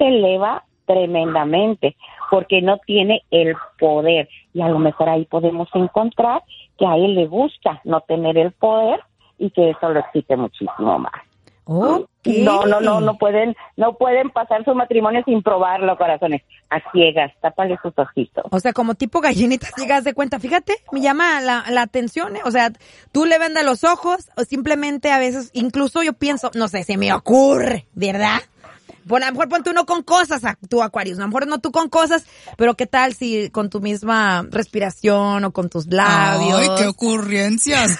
eleva tremendamente porque no tiene el poder, y a lo mejor ahí podemos encontrar que a él le gusta no tener el poder y que eso lo excite muchísimo más. Okay. No pueden pasar su matrimonio sin probarlo, corazones, a ciegas. Tápale sus ojitos. O sea, como tipo gallinitas, llegas de cuenta. Fíjate, me llama la atención, ¿eh? O sea, tú le vendas los ojos o simplemente a veces, incluso yo pienso, no sé, se me ocurre, ¿verdad? Bueno, a lo mejor ponte uno con cosas, tú, Acuarios. A lo mejor no tú con cosas, pero ¿qué tal si con tu misma respiración o con tus labios? ¡Ay, qué ocurrencias!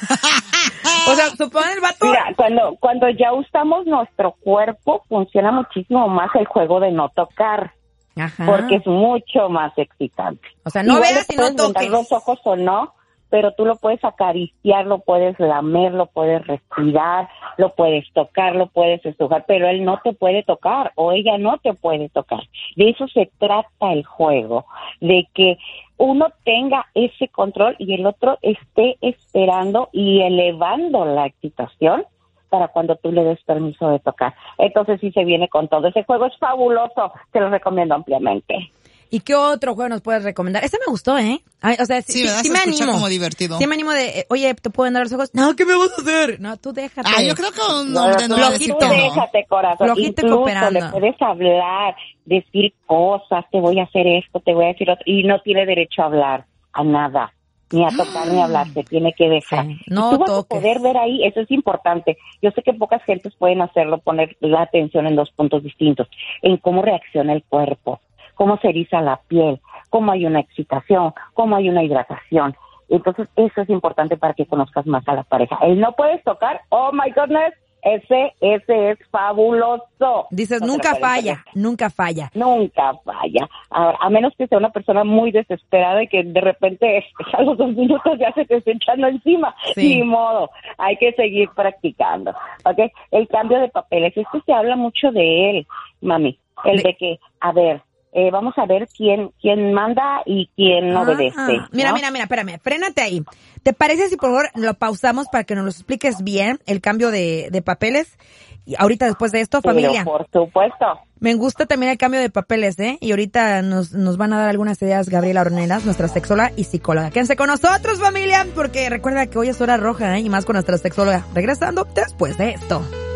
O sea, supone el vato. Mira, cuando ya usamos nuestro cuerpo, funciona muchísimo más el juego de no tocar. Ajá. Porque es mucho más excitante. O sea, no igual veas y no puedes vendar toques. los ojos o no, pero tú lo puedes acariciar, lo puedes lamer, lo puedes respirar, lo puedes tocar, lo puedes estrujar, pero él no te puede tocar o ella no te puede tocar. De eso se trata el juego, de que uno tenga ese control y el otro esté esperando y elevando la excitación para cuando tú le des permiso de tocar. Entonces sí se viene con todo. Ese juego es fabuloso, te lo recomiendo ampliamente. ¿Y qué otro juego nos puedes recomendar? Ese me gustó, ¿eh? O sea, sí se me escucha animo. como divertido. Sí me animo de, oye, ¿te pueden dar los ojos? No, ¿qué me vas a hacer? No, tú déjate. Yo creo que un hombre no va a decir Tú que no. déjate, corazón. Flojito y Incluso cooperando. le puedes hablar, decir cosas, te voy a hacer esto, te voy a decir otro, y no tiene derecho a hablar, a nada, ni a tocar ni a hablar, se tiene que dejar. Sí, no y tú vas toques. a poder ver ahí, eso es importante. Yo sé que pocas gentes pueden hacerlo, poner la atención en dos puntos distintos, en cómo reacciona el cuerpo, cómo se eriza la piel, cómo hay una excitación, cómo hay una hidratación. Entonces, eso es importante para que conozcas más a la pareja. El no puedes tocar, oh my goodness, ese es fabuloso. Dices, No te nunca lo puedes falla, perder. nunca falla. Nunca falla. A menos que sea una persona muy desesperada y que de repente a los 2 minutos ya se te esté echando encima. Sí. Ni modo. Hay que seguir practicando. ¿Ok? El cambio de papeles. Se habla mucho de él, mami. De que, a ver, vamos a ver quién manda y quién obedece. Mira, ¿no? mira, espérame, frénate ahí. ¿Te parece si por favor lo pausamos para que nos lo expliques bien, el cambio de papeles? Y ahorita después de esto, familia. Pero por supuesto. Me gusta también el cambio de papeles, ¿eh? Y ahorita nos van a dar algunas ideas Gabriela Ornelas, nuestra sexóloga y psicóloga. Quédense con nosotros, familia, porque recuerda que hoy es hora roja, ¿eh? Y más con nuestra sexóloga. Regresando después de esto.